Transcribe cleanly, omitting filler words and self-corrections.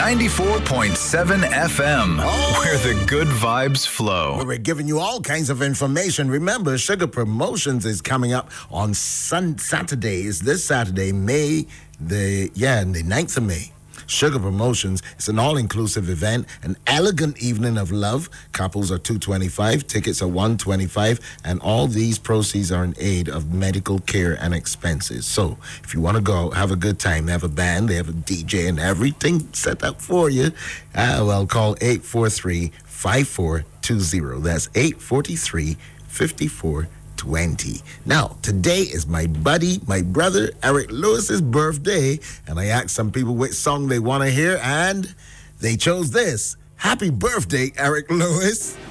94.7 FM, where the good vibes flow. We're giving you all kinds of information. Remember, Sugar Promotions is coming up on Saturday. It's this Saturday, the 9th of May. Sugar Promotions is an all-inclusive event, an elegant evening of love. Couples are $225, tickets are $125, and all these proceeds are in aid of medical care and expenses. So, if you want to go, have a good time, they have a band, they have a DJ, and everything set up for you, call 843-5420. That's 843-5420. Now, today is my buddy, my brother, Eric Lewis's birthday, and I asked some people which song they want to hear, and they chose this. Happy birthday, Eric Lewis.